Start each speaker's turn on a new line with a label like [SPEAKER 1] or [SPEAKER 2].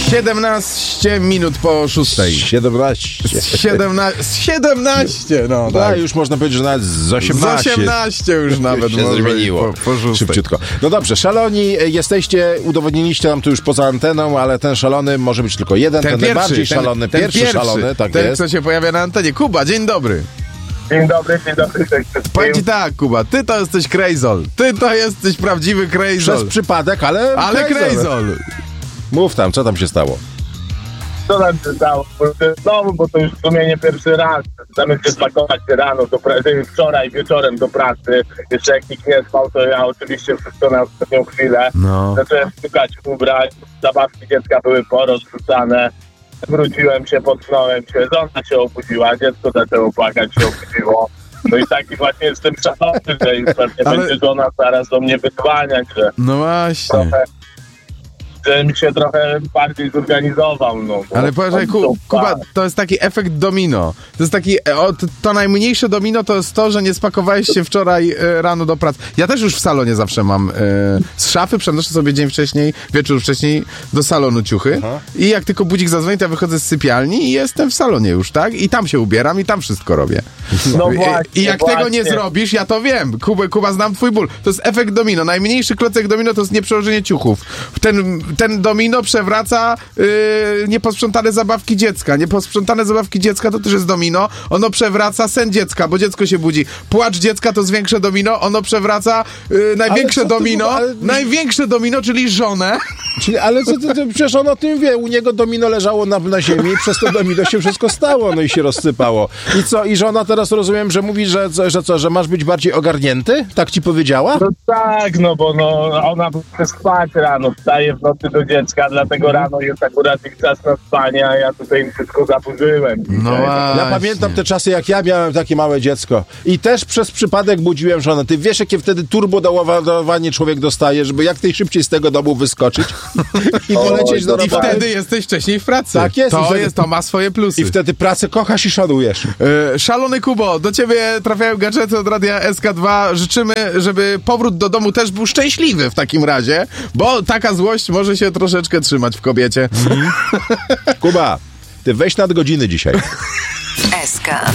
[SPEAKER 1] 17 minut po 6. 17, no tak.
[SPEAKER 2] Już można powiedzieć, że nawet z 18.
[SPEAKER 1] Z 18 już nawet
[SPEAKER 2] się
[SPEAKER 1] może
[SPEAKER 2] zmieniło.
[SPEAKER 1] Po 6.
[SPEAKER 2] Szybciutko. No dobrze, szaloni jesteście, udowodniliście nam to już poza anteną, ale ten szalony może być tylko jeden, ten najbardziej szalony, pierwszy szalony, tak
[SPEAKER 1] ten,
[SPEAKER 2] jest.
[SPEAKER 1] co się pojawia na antenie. Kuba, dzień dobry.
[SPEAKER 3] Dzień dobry.
[SPEAKER 1] Powiem ci tak, Kuba, ty to jesteś krejzol. Ty to jesteś prawdziwy krejzol.
[SPEAKER 2] Przez przypadek, ale
[SPEAKER 1] krejzol.
[SPEAKER 2] Mów tam, co tam się stało?
[SPEAKER 3] Co nam się stało? Znowu, bo to już w sumie nie pierwszy raz. Zamiast się spakować rano do pracy, wczoraj wieczorem do pracy. Jeszcze jak nikt nie spał, to ja oczywiście wszystko na ostatnią chwilę. Zacząłem szukać ubrań, zabawki dziecka były porozrzucane. Wróciłem się, potknąłem się, żona się obudziła, dziecko zaczęło płakać, się obudziło. No i taki właśnie jestem szalony, że już pewnie będzie żona zaraz do mnie wydzwaniać, że...
[SPEAKER 1] No właśnie.
[SPEAKER 3] Żebym się trochę bardziej zorganizował. No,
[SPEAKER 1] ale powiedzaj, Kuba, to jest taki efekt domino. To jest taki, to najmniejsze domino to jest to, że nie spakowałeś się wczoraj rano do pracy. Ja też już w salonie zawsze mam z szafy, przenoszę sobie dzień wcześniej, wieczór wcześniej do salonu ciuchy. I jak tylko budzik zadzwoni, to ja wychodzę z sypialni i jestem w salonie już, tak? I tam się ubieram i tam wszystko robię.
[SPEAKER 3] No właśnie,
[SPEAKER 1] I jak tego nie zrobisz, ja to wiem. Kuba, znam twój ból. To jest efekt domino. Najmniejszy klocek domino to jest nieprzełożenie ciuchów. Ten domino przewraca nieposprzątane zabawki dziecka. Nieposprzątane zabawki dziecka to też jest domino. Ono przewraca sen dziecka, bo dziecko się budzi. Płacz dziecka to jest większe domino. Ono przewraca największe domino. Największe domino, czyli żonę.
[SPEAKER 2] Ale przecież on o tym wie. U niego domino leżało na ziemi i przez to domino się wszystko stało, no i się rozsypało. I co? I żona teraz rozumiem, że mówi, że masz być bardziej ogarnięty? Tak ci powiedziała?
[SPEAKER 3] No tak, no bo ona chce spać rano, wstaje w nocy do dziecka, dlatego rano jest akurat ich czas na spanie, a ja tutaj im wszystko zaburzyłem.
[SPEAKER 1] No
[SPEAKER 2] ja pamiętam te czasy, jak ja miałem takie małe dziecko i też przez przypadek budziłem żonę. Ty wiesz, jakie wtedy turbo doładowanie człowiek dostaje, żeby jak najszybciej z tego domu wyskoczyć i polecieć do roboty.
[SPEAKER 1] I wtedy jesteś wcześniej w pracy.
[SPEAKER 2] Tak jest.
[SPEAKER 1] To ma swoje plusy.
[SPEAKER 2] I wtedy pracę kochasz i szanujesz.
[SPEAKER 1] Szalony Kubo, do ciebie trafiają gadżety od Radia SK2. Życzymy, żeby powrót do domu też był szczęśliwy w takim razie, bo taka złość może się troszeczkę trzymać w kobiecie.
[SPEAKER 2] Kuba, ty weź nadgodziny dzisiaj.
[SPEAKER 4] SK.